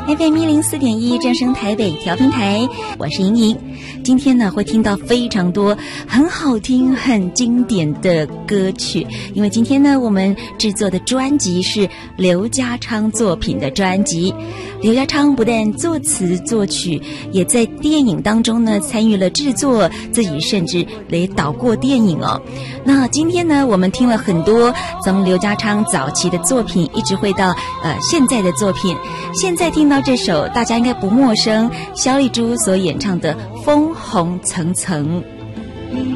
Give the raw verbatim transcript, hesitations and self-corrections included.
F M 一零四点一正声台北调频台，我是莹莹。今天呢会听到非常多很好听很经典的歌曲，因为今天呢我们制作的专辑是刘家昌作品的专辑。刘家昌不但作词作曲，也在电影当中呢参与了制作，自己甚至也导过电影哦。那今天呢我们听了很多从刘家昌早期的作品一直会到呃现在的作品，现在听到这首大家应该不陌生，萧丽珠所演唱的《风红层层》。